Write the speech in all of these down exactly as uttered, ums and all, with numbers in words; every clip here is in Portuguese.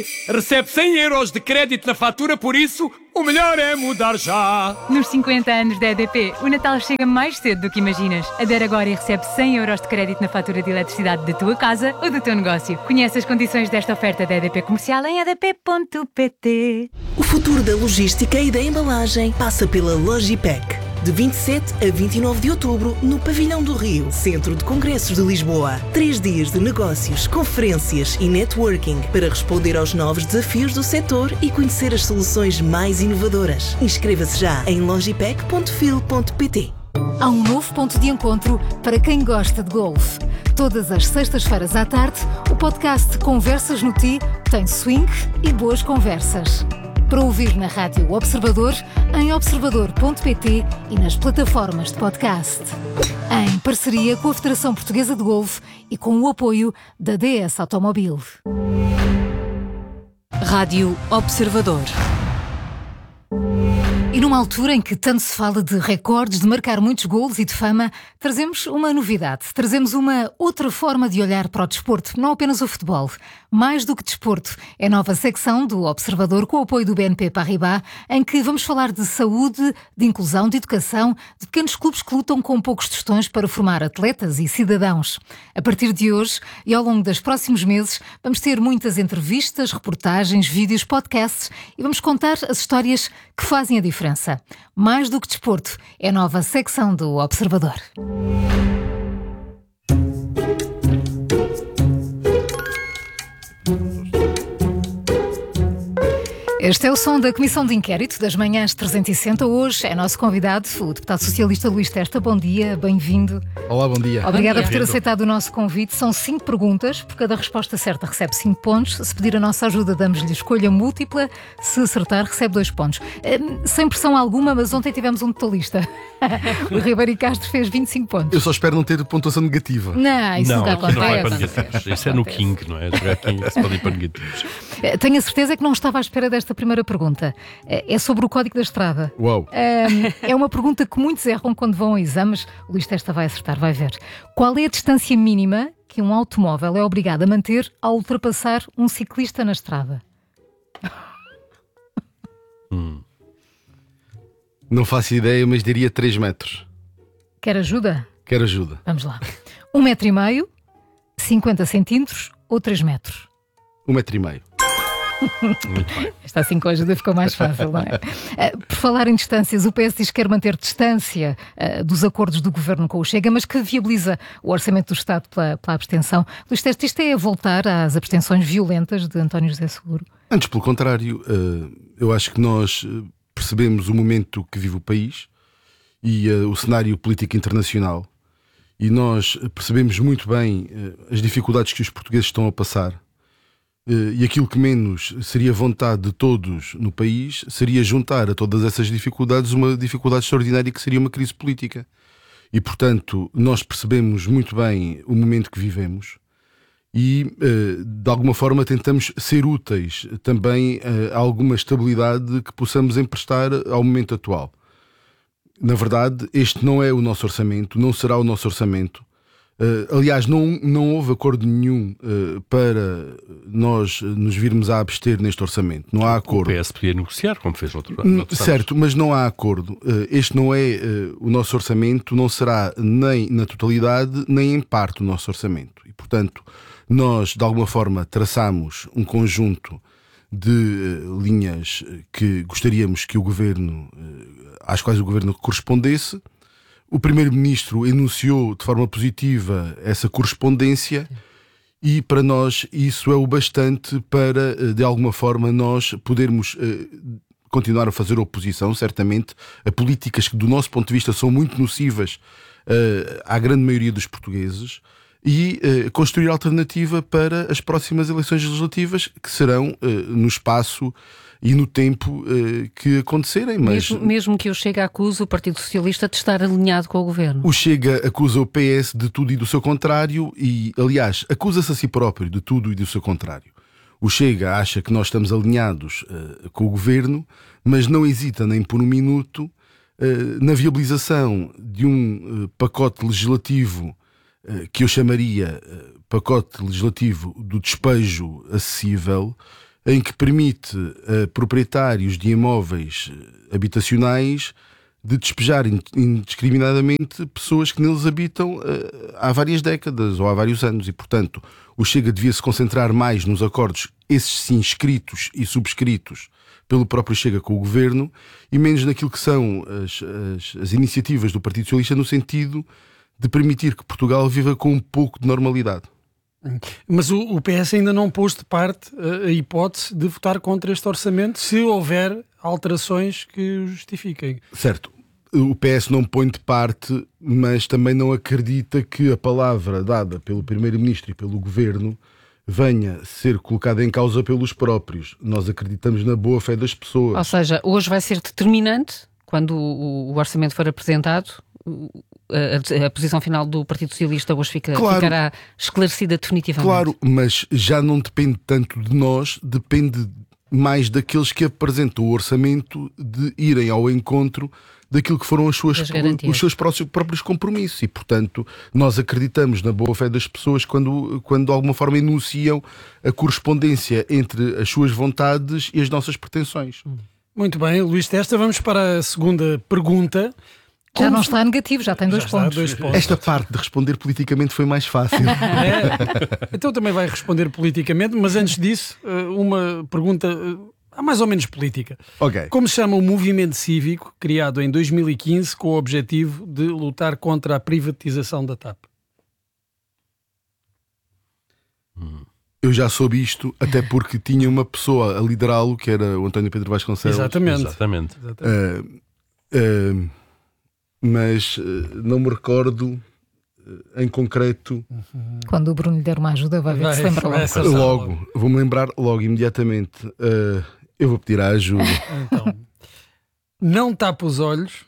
P recebe cem euros de crédito na fatura, por isso o melhor é mudar já. Nos cinquenta anos da E D P, o Natal chega mais cedo do que imaginas. Adere agora e recebe cem euros de crédito na fatura de eletricidade da tua casa ou do teu negócio. Conhece as condições desta oferta da E D P Comercial em e d p ponto p t. O futuro da logística e da embalagem passa pela Logipec. De vinte e sete a vinte e nove de outubro, no Pavilhão do Rio, Centro de Congressos de Lisboa. Três dias de negócios, conferências e networking para responder aos novos desafios do setor e conhecer as soluções mais inovadoras. Inscreva-se já em logipec ponto fil ponto p t. Há um novo ponto de encontro para quem gosta de golfe. Todas as sextas-feiras à tarde, o podcast Conversas no Ti tem swing e boas conversas. Para ouvir na Rádio Observador, em observador ponto p t e nas plataformas de podcast. Em parceria com a Federação Portuguesa de Golfe e com o apoio da D S Automobil. Rádio Observador. E numa altura em que tanto se fala de recordes, de marcar muitos golos e de fama, trazemos uma novidade. Trazemos uma outra forma de olhar para o desporto, não apenas o futebol. Mais do que desporto, é a nova secção do Observador com o apoio do B N P Paribas, em que vamos falar de saúde, de inclusão, de educação, de pequenos clubes que lutam com poucos tostões para formar atletas e cidadãos. A partir de hoje e ao longo dos próximos meses, vamos ter muitas entrevistas, reportagens, vídeos, podcasts e vamos contar as histórias que fazem a diferença. Mais do que desporto, é a nova secção do Observador. Este é o som da Comissão de Inquérito das Manhãs trezentos e sessenta. Hoje é nosso convidado, o deputado socialista Luís Testa. Bom dia, bem-vindo. Olá, bom dia. Obrigada bom dia. por ter aceitado o nosso convite. São cinco perguntas, por cada resposta certa recebe cinco pontos. Se pedir a nossa ajuda, damos-lhe escolha múltipla. Se acertar, recebe dois pontos. Sem pressão alguma, mas ontem tivemos um totalista. O Ribeiro Castro fez vinte e cinco pontos. Eu só espero não ter pontuação negativa. Não, isso não, nunca acontece. Não vai para negativos. Isso é no King, não é? Jogar King se pode ir para negativos. Tenho a certeza que não estava à espera desta primeira pergunta. É sobre o Código da Estrada. Uau! É uma pergunta que muitos erram quando vão a exames. O Luís Testa vai acertar, vai ver. Qual é a distância mínima que um automóvel é obrigado a manter ao ultrapassar um ciclista na estrada? Hum. Não faço ideia, mas diria três metros. Quer ajuda? Quero ajuda. Vamos lá. Um metro e meio, cinquenta centímetros ou três metros? Um metro e meio. Muito bem. Esta assim com a ajuda ficou mais fácil, não é? Uh, por falar em distâncias, o P S diz que quer manter distância uh, dos acordos do Governo com o Chega, mas que viabiliza o orçamento do Estado pela, pela abstenção. Luís Testa, isto é voltar às abstenções violentas de António José Seguro? Antes, pelo contrário, uh, eu acho que nós percebemos o momento que vive o país e uh, o cenário político internacional, e nós percebemos muito bem uh, as dificuldades que os portugueses estão a passar. Uh, e aquilo que menos seria vontade de todos no país seria juntar a todas essas dificuldades uma dificuldade extraordinária que seria uma crise política. E, portanto, nós percebemos muito bem o momento que vivemos e, uh, de alguma forma, tentamos ser úteis também uh, a alguma estabilidade que possamos emprestar ao momento atual. Na verdade, este não é o nosso orçamento, não será o nosso orçamento. Uh, aliás, não, não houve acordo nenhum uh, para nós nos virmos a abster neste orçamento. Não há acordo. O P S podia negociar, como fez no outro ano. Certo, mas não há acordo. Uh, este não é uh, o nosso orçamento, não será nem na totalidade, nem em parte o nosso orçamento. E, portanto, nós, de alguma forma, traçamos um conjunto de uh, linhas que gostaríamos que o Governo, uh, às quais o Governo correspondesse. O Primeiro-Ministro enunciou de forma positiva essa correspondência e para nós isso é o bastante para, de alguma forma, nós podermos uh, continuar a fazer oposição, certamente, a políticas que, do nosso ponto de vista, são muito nocivas uh, à grande maioria dos portugueses e uh, construir alternativa para as próximas eleições legislativas que serão uh, no espaço e no tempo uh, que acontecerem. Mas mesmo, mesmo que o Chega acuse o Partido Socialista de estar alinhado com o Governo. O Chega acusa o P S de tudo e do seu contrário e, aliás, acusa-se a si próprio de tudo e do seu contrário. O Chega acha que nós estamos alinhados uh, com o Governo, mas não hesita nem por um minuto uh, na viabilização de um uh, pacote legislativo uh, que eu chamaria uh, pacote legislativo do despejo acessível, em que permite a proprietários de imóveis habitacionais de despejar indiscriminadamente pessoas que neles habitam uh, há várias décadas ou há vários anos e, portanto, o Chega devia se concentrar mais nos acordos, esses sim escritos e subscritos pelo próprio Chega com o Governo, e menos naquilo que são as, as, as iniciativas do Partido Socialista no sentido de permitir que Portugal viva com um pouco de normalidade. Mas o, o P S ainda não pôs de parte a, a hipótese de votar contra este orçamento se houver alterações que o justifiquem. Certo. O P S não põe de parte, mas também não acredita que a palavra dada pelo Primeiro-Ministro e pelo Governo venha ser colocada em causa pelos próprios. Nós acreditamos na boa-fé das pessoas. Ou seja, hoje vai ser determinante, quando o, o orçamento for apresentado, a, a, a posição final do Partido Socialista hoje fica, claro, ficará esclarecida definitivamente. Claro, mas já não depende tanto de nós, depende mais daqueles que apresentam o orçamento de irem ao encontro daquilo que foram as suas, os seus próprios compromissos e, portanto, nós acreditamos na boa-fé das pessoas quando, quando de alguma forma enunciam a correspondência entre as suas vontades e as nossas pretensões. Muito bem, Luís Testa, vamos para a segunda pergunta. Já não está negativo, já tem dois, já pontos. dois pontos. Esta parte de responder politicamente foi mais fácil. É, então também vai responder politicamente, mas antes disso, uma pergunta mais ou menos política. Okay. Como se chama o movimento cívico criado em dois mil e quinze com o objetivo de lutar contra a privatização da T A P? Eu já soube isto, até porque tinha uma pessoa a liderá-lo, que era o António Pedro Vasconcelos. Exatamente. Exatamente. Exatamente. Uh, uh, mas uh, não me recordo uh, em concreto. Quando o Bruno lhe der uma ajuda, vai ver vai, que se lembra logo. logo. Logo, vou-me lembrar logo, imediatamente. Uh, eu vou pedir a ajuda. Então, não tapa os olhos,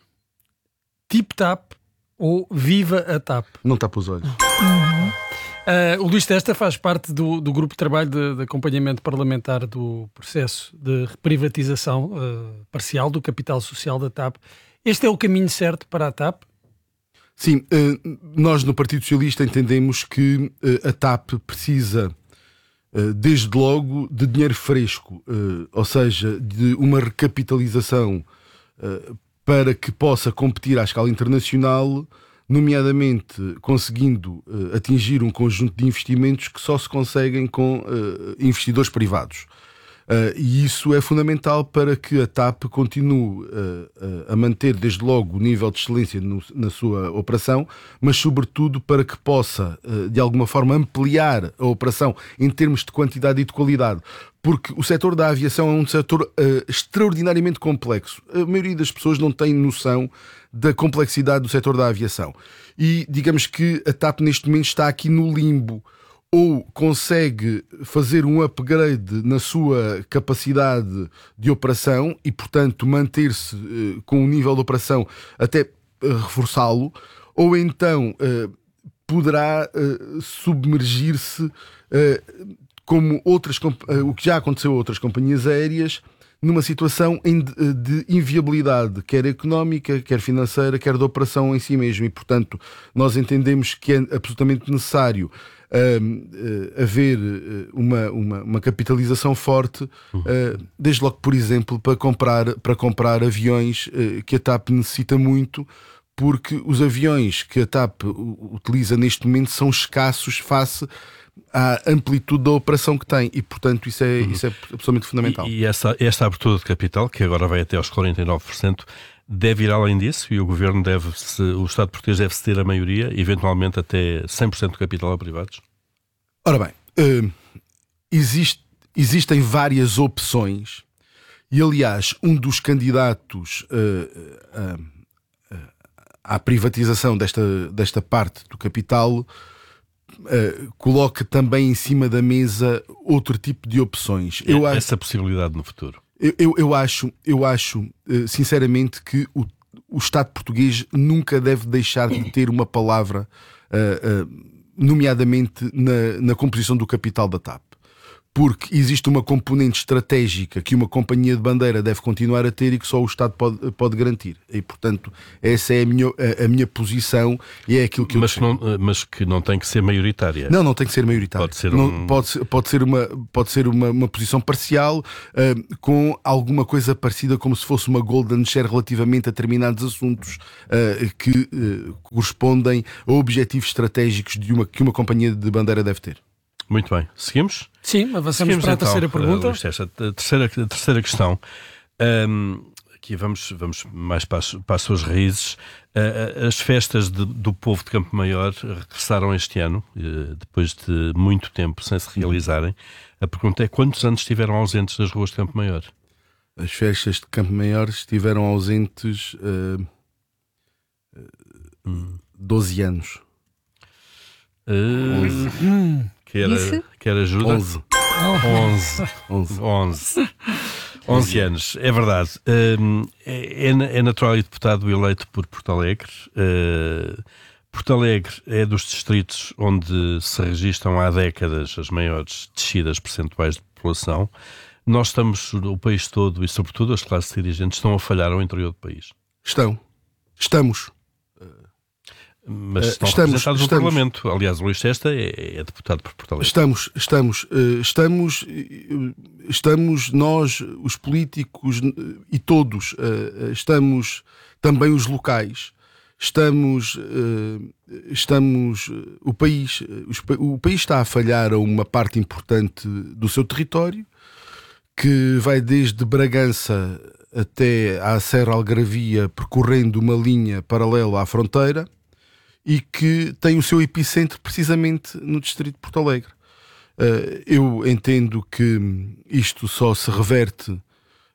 tip-tap ou viva a T A P? Não tapa os olhos. Uhum. Uh, o Luís Testa faz parte do, do grupo de trabalho de, de acompanhamento parlamentar do processo de privatização uh, parcial do capital social da T A P. Este é o caminho certo para a T A P? Sim, uh, nós no Partido Socialista entendemos que uh, a T A P precisa, uh, desde logo, de dinheiro fresco, uh, ou seja, de uma recapitalização uh, para que possa competir à escala internacional, nomeadamente conseguindo uh, atingir um conjunto de investimentos que só se conseguem com uh, investidores privados. Uh, e isso é fundamental para que a T A P continue uh, uh, a manter desde logo o nível de excelência no, na sua operação, mas sobretudo para que possa uh, de alguma forma ampliar a operação em termos de quantidade e de qualidade, porque o setor da aviação é um setor uh, extraordinariamente complexo. A maioria das pessoas não tem noção da complexidade do setor da aviação e digamos que a T A P neste momento está aqui no limbo. Ou consegue fazer um upgrade na sua capacidade de operação e, portanto, manter-se uh, com o nível de operação até uh, reforçá-lo, ou então uh, poderá uh, submergir-se, uh, como outras, uh, o que já aconteceu a outras companhias aéreas, numa situação de, de inviabilidade, quer económica, quer financeira, quer da operação em si mesmo. E, portanto, nós entendemos que é absolutamente necessário Uh, uh, haver uh, uma, uma, uma capitalização forte, uh, desde logo, por exemplo, para comprar, para comprar aviões uh, que a T A P necessita muito, porque os aviões que a T A P utiliza neste momento são escassos face à amplitude da operação que tem e, portanto, isso é, uhum. isso é absolutamente fundamental. E, e essa, esta abertura de capital, que agora vai até aos quarenta e nove por cento, deve ir além disso e o Governo deve, -se, o Estado português deve ceder a maioria, eventualmente até cem por cento do capital a privados? Ora bem, uh, existe, existem várias opções e, aliás, um dos candidatos uh, uh, uh, à privatização desta, desta parte do capital uh, coloca também em cima da mesa outro tipo de opções. É, eu acho, essa possibilidade no futuro? Eu, eu, eu acho, eu acho uh, sinceramente, que o, o Estado português nunca deve deixar de ter uma palavra, uh, uh, nomeadamente na, na composição do capital da T A P. porque existe uma componente estratégica que uma companhia de bandeira deve continuar a ter e que só o Estado pode, pode garantir. E, portanto, essa é a minha, a, a minha posição e é aquilo que mas eu... Não, mas que não tem que ser maioritária. Não, não tem que ser maioritária. Pode ser, não, um... pode ser, pode ser, uma, pode ser uma, uma posição parcial uh, com alguma coisa parecida como se fosse uma golden share relativamente a determinados assuntos uh, que uh, correspondem a objetivos estratégicos de uma, que uma companhia de bandeira deve ter. Muito bem. Seguimos? Sim, avançamos Seguimos, para a então, terceira pergunta. Uh, esta, a, terceira, a terceira questão. Um, aqui vamos, vamos mais para as, para as suas raízes. Uh, as festas de, do povo de Campo Maior regressaram este ano, uh, depois de muito tempo sem se realizarem. A pergunta é: quantos anos estiveram ausentes das ruas de Campo Maior? As festas de Campo Maior estiveram ausentes uh, uh, doze anos. Uh, Hum. Quer, quer ajuda? onze. onze. onze. onze. onze anos, é verdade. Um, é, é natural e deputado eleito por Porto Alegre. Uh, Porto Alegre é dos distritos onde se registram há décadas as maiores descidas percentuais de população. Nós estamos, o país todo e sobretudo as classes dirigentes, estão a falhar ao interior do país. Estão. Estamos. Mas estão estamos, representados no estamos. Parlamento. Aliás, o Luís Testa é, é deputado por Porto Alegre. Estamos, estamos, estamos, estamos nós, os políticos e todos, estamos também os locais, estamos, estamos, o país, o país está a falhar a uma parte importante do seu território, que vai desde Bragança até à Serra Algarvia, percorrendo uma linha paralela à fronteira, e que tem o seu epicentro precisamente no distrito de Porto Alegre. Uh, eu entendo que isto só se reverte uh,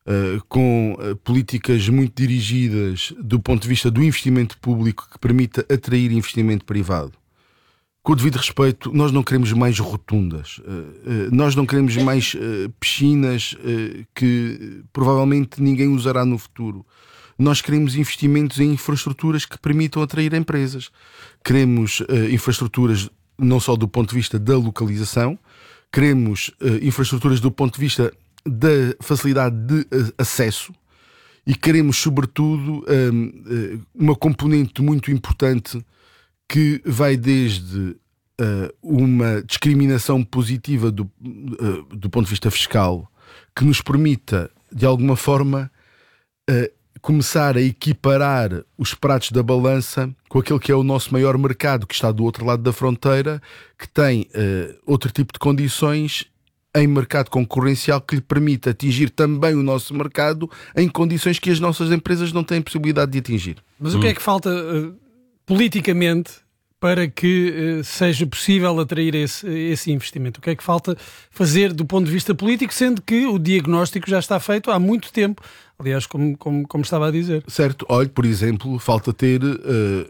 com uh, políticas muito dirigidas do ponto de vista do investimento público que permita atrair investimento privado. Com o devido respeito, nós não queremos mais rotundas, uh, uh, nós não queremos mais uh, piscinas uh, que provavelmente ninguém usará no futuro. Nós queremos investimentos em infraestruturas que permitam atrair empresas. Queremos uh, infraestruturas não só do ponto de vista da localização, queremos uh, infraestruturas do ponto de vista da facilidade de uh, acesso e queremos, sobretudo, um, uh, uma componente muito importante que vai desde uh, uma discriminação positiva do, uh, do ponto de vista fiscal, que nos permita, de alguma forma, uh, começar a equiparar os pratos da balança com aquele que é o nosso maior mercado, que está do outro lado da fronteira, que tem uh, outro tipo de condições em mercado concorrencial que lhe permite atingir também o nosso mercado em condições que as nossas empresas não têm possibilidade de atingir. Mas o que é que falta uh, politicamente para que uh, seja possível atrair esse, esse investimento? O que é que falta fazer do ponto de vista político, sendo que o diagnóstico já está feito há muito tempo? Aliás, como, como, como estava a dizer. Certo. Olha, por exemplo, falta ter uh,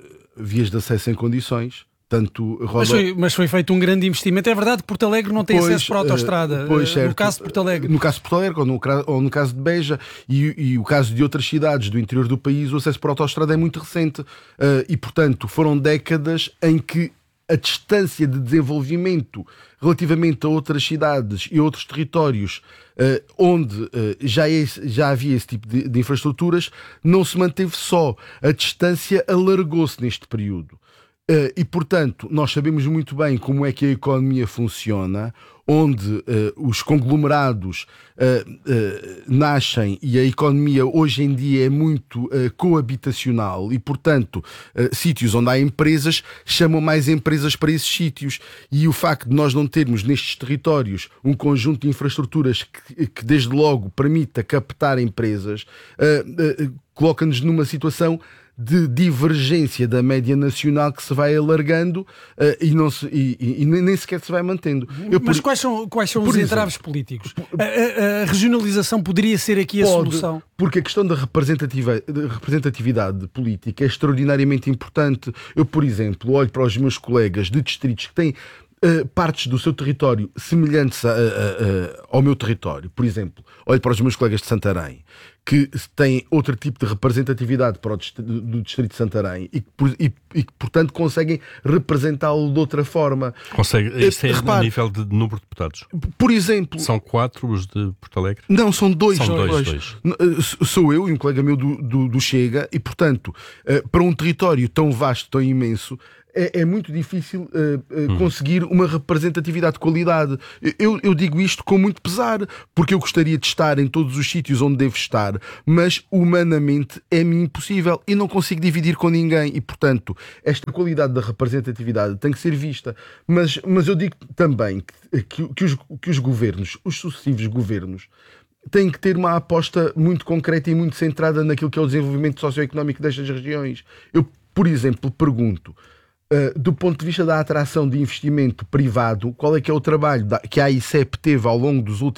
vias de acesso em condições. Tanto roda... mas, foi, mas foi feito um grande investimento. É verdade que Porto Alegre não tem pois, acesso para a autoestrada. Uh, pois, no caso de Porto Alegre. No caso de Porto Alegre, ou no, ou no caso de Beja, e, e o caso de outras cidades do interior do país, o acesso para a autoestrada é muito recente. Uh, e, portanto, foram décadas em que a distância de desenvolvimento relativamente a outras cidades e outros territórios uh, onde uh, já, é, já havia esse tipo de, de infraestruturas não se manteve só. A distância alargou-se neste período. Uh, e, portanto, nós sabemos muito bem como é que a economia funciona, onde uh, os conglomerados uh, uh, nascem e a economia hoje em dia é muito uh, coabitacional e, portanto, uh, sítios onde há empresas chamam mais empresas para esses sítios. E o facto de nós não termos nestes territórios um conjunto de infraestruturas que, que desde logo, permita captar empresas, uh, uh, coloca-nos numa situação de divergência da média nacional que se vai alargando uh, e, não se, e, e nem sequer se vai mantendo. Eu, Mas por, quais são, quais são os exemplo, entraves políticos? A, a, a regionalização poderia ser aqui a pode, solução? Porque a questão da representativa, de representatividade política é extraordinariamente importante. Eu, por exemplo, olho para os meus colegas de distritos que têm uh, partes do seu território semelhantes a, a, a, ao meu território. Por exemplo, olho para os meus colegas de Santarém, que têm outro tipo de representatividade para o dist- do Distrito de Santarém e que, e, e que portanto, conseguem representá-lo de outra forma. Consegue, isso é Repare, a nível de número de deputados? Por exemplo... São quatro os de Porto Alegre? Não, são dois. São dois, dois. dois. Sou eu e um colega meu do, do, do Chega e, portanto, para um território tão vasto, tão imenso, é, é muito difícil uh, uh, hum. conseguir uma representatividade de qualidade. Eu, eu digo isto com muito pesar, porque eu gostaria de estar em todos os sítios onde devo estar, mas humanamente é-me impossível e não consigo dividir com ninguém e, portanto, esta qualidade da representatividade tem que ser vista. Mas, mas eu digo também que, que, que, os, que os governos, os sucessivos governos, têm que ter uma aposta muito concreta e muito centrada naquilo que é o desenvolvimento socioeconómico destas regiões. Eu, por exemplo, pergunto, Uh, do ponto de vista da atração de investimento privado, qual é que é o trabalho da, que a AICEP teve ao longo dos últimos